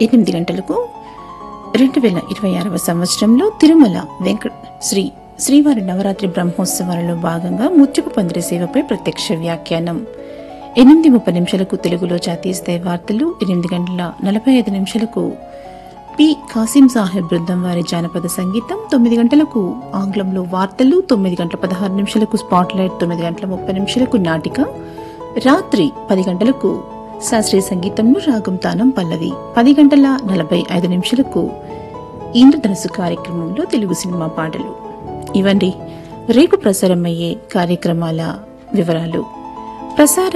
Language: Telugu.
8 గంటలకు 2026వ సంవత్సరంలో తిరుమల శ్రీవారి నవరాత్రి బ్రహ్మోత్సవాలలో భాగంగా ముత్యపు పందిరి సేవపై ప్రత్యక్ష వ్యాఖ్యానం. 8:30 తెలుగులో జాతీయ స్థాయి వార్తలు. 8:45 పి కాసిం సాహెబ్ బృందం వారి జానపద సంగీతం. 9 గంటలకు ఆంగ్లంలో వార్తలు. 9:16 స్పాట్లైట్. 9:30 నాటిక. రాత్రి 10 గంటలకు శాస్త్రీయ సంగీతంలో రాగం తానం పల్లవి. 10:45 ఇంద్రధనుసు కార్యక్రమంలో తెలుగు సినిమా పాటలు. ఇవండి రేపు ప్రసారమయ్యే కార్యక్రమాల వివరాలు. ప్రసార